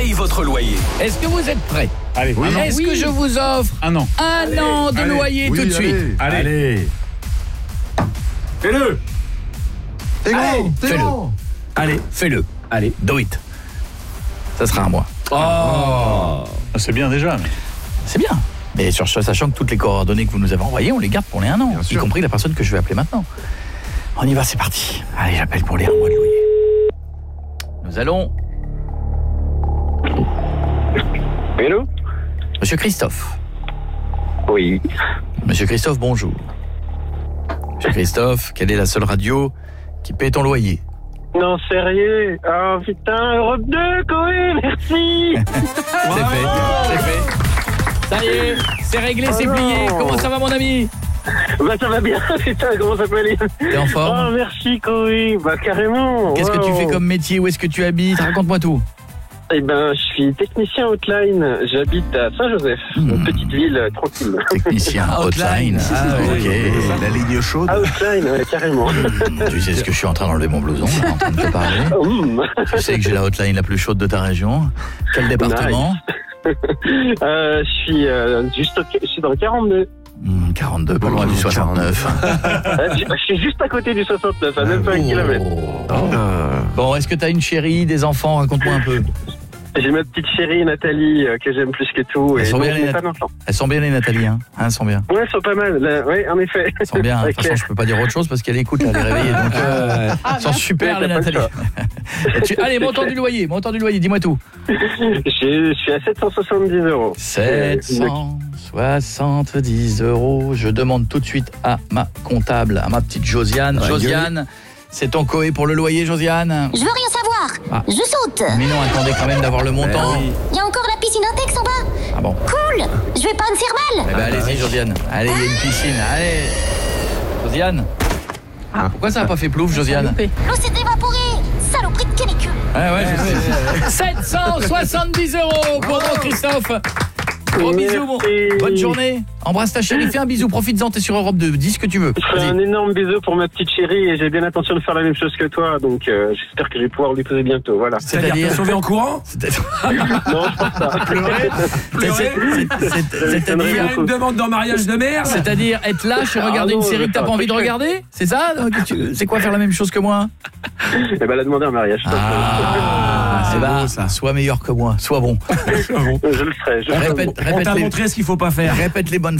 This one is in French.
paye votre loyer. Est-ce que vous êtes prêts? Allez, Oui. Est-ce que je vous offre un an. un an de allez. loyer Oui, tout de suite? Allez. Fais-le. T'es Allez, bon, t'es fais-le. bon. Allez, fais-le. Allez, do it. Ça sera à moi. Ah, c'est bien déjà. Mais... C'est bien. Mais sachant que toutes les coordonnées que vous nous avez envoyées, on les garde pour les 1 an. Bien sûr. Y compris la personne que je vais appeler maintenant. On y va, c'est parti. Allez, j'appelle pour les 1 mois de loyer. Nous allons... Hello? Monsieur Christophe. Oui. Monsieur Christophe, bonjour. Monsieur Christophe, quelle est la seule radio qui paie ton loyer? Non, sérieux? Oh putain, Europe 2, Coé, merci! C'est fait, c'est fait. Ça y est, c'est réglé, c'est Oh plié. non. Comment ça va, mon ami? Bah ça va bien, putain, comment ça peut aller? T'es en Oh forme? merci Coé, bah carrément. Qu'est-ce que tu Wow. fais comme métier? Où est-ce que tu habites? Raconte-moi tout. Eh ben, je suis technicien outline, j'habite à Saint-Joseph, une petite ville tranquille. Technicien hotline. Ah, ok. La ligne chaude. Outline, ouais, carrément. Tu sais ce que je suis en train d'enlever mon blouson, là, en train de te parler. Tu sais que j'ai la hotline la plus chaude de ta région. Quel département? Je suis je suis dans le 42. 42, pas loin du 69. Je suis juste à côté du 69, à même pas 1 kilomètre. Bon, est-ce que t'as une chérie, des enfants? Raconte-moi un peu. J'ai ma petite chérie Nathalie que j'aime plus que tout. Elles Et sont donc, bien, je n'ai les pas d'enfant. Elles sont bien, les Nathalie, hein? Elles sont bien. Ouais, elles sont pas mal. Oui, en effet. Elles sont bien. De toute façon, je peux pas dire autre chose parce qu'elle écoute, elle est réveillée. Donc, elles sont super, les Ouais, t'as pas le Nathalie. Allez, montant du loyer, dis-moi tout. Je suis à 770 €. 770 €. Je demande tout de suite à ma comptable, à ma petite Josiane. Josiane, c'est ton coé pour le loyer, Josiane? Je veux rien savoir. Ah. Je saute. Mais non, attendez quand même d'avoir le montant. Il y a encore la piscine Intex en bas. Ah bon? Cool. Je vais pas me faire mal. Eh ben allez-y, Josiane. Allez, il y a une piscine. Allez. Josiane. Pourquoi ça n'a pas fait plouf, Josiane? L'eau s'est évaporée. Saloperie de canicule. Ouais, je sais. 770 € pour mon Christophe. Gros bisous, bon. Bonne journée. Embrasse ta chérie, fais un bisou, profites-en, t'es sur Europe 2, dis ce que tu veux. Je ferai un énorme bisou pour ma petite chérie et j'ai bien l'intention de faire la même chose que toi, donc j'espère que je vais pouvoir lui poser bientôt, voilà. C'est-à-dire sauvé en courant? Non, je pense pas. C'est-à-dire une demande en mariage de merde? C'est-à-dire être lâche et regarder non, une série que t'as pas envie de regarder? C'est ça? C'est quoi faire la même chose que moi? Eh ben, elle a demandé un mariage. C'est beau ça. Sois meilleur que moi, sois bon. Je le ferai. Répète On t'a montré ce qu'il faut pas faire. Répète les bonnes